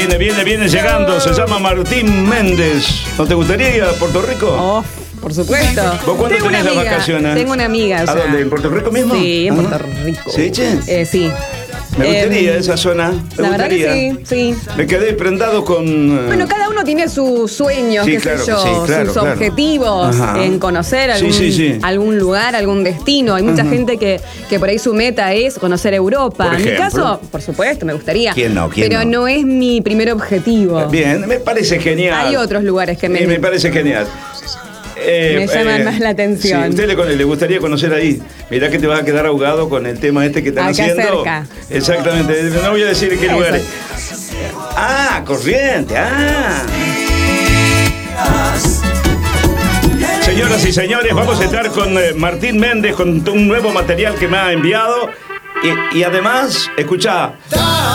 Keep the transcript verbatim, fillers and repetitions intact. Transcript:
Viene, viene, viene llegando. Se llama Martín Méndez. ¿No te gustaría ir a Puerto Rico? Oh, por supuesto. ¿Vos cuándo Tengo tenés una las amiga, vacaciones? Tengo una amiga. ¿A ya. dónde? ¿En Puerto Rico mismo? Sí, en Ah. Puerto Rico. ¿Sí, che? Eh, sí. Me gustaría Eh, esa zona. Me la verdad gustaría. que sí, sí. Me quedé prendado con. eh, Bueno, cada uno tiene sus sueños, Sí, qué claro sé que yo, sí, claro, sus claro. objetivos Ajá. en conocer Sí, algún, sí, sí. algún lugar, algún destino. Hay mucha gente que, que por ahí su meta es conocer Europa. Por En mi ejemplo. caso, por supuesto, me gustaría. ¿Quién no? ¿Quién pero no? no? es mi primer objetivo. Bien, me parece genial. Hay otros lugares que me, Sí, me parece genial. Eh, Me llaman más la atención. Sí, a usted le, le gustaría conocer ahí. Mirá que te vas a quedar ahogado con el tema este que están Acá haciendo. cerca. Exactamente. No voy a decir en qué Eso. lugares. Ah, Corriente. Ah. Señoras y señores, vamos a estar con eh, Martín Méndez con un nuevo material que me ha enviado. Y, y además, escuchá.